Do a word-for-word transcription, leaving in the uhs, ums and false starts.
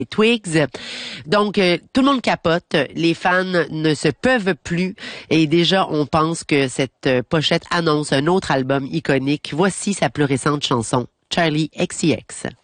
Twigs. Donc, euh, tout le monde capote. Les fans ne se peuvent plus. Et déjà, on pense que cette euh, pochette annonce un autre album iconique. Voici sa plus récente chanson, Charlie X C X.